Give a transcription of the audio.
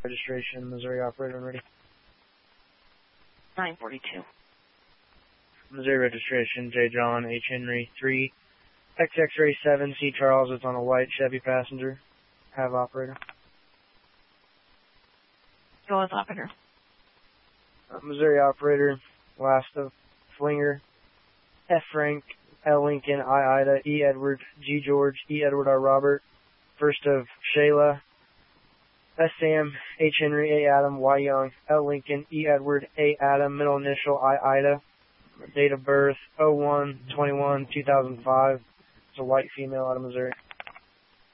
registration, Missouri operator when ready. 942. Missouri registration, J. John H. Henry 3, XX-ray 7, C. Charles. It's on a white Chevy passenger. Have operator. Go with operator. Missouri operator, last of Flinger, F. Frank, L. Lincoln, I. Ida, E. Edward, G. George, E. Edward, R. Robert, first of Shayla, S. Sam, H. Henry, A. Adam, Y. Young, L. Lincoln, E. Edward, A. Adam, middle initial, I. Ida, date of birth 01/21/2005. It's a white female out of Missouri.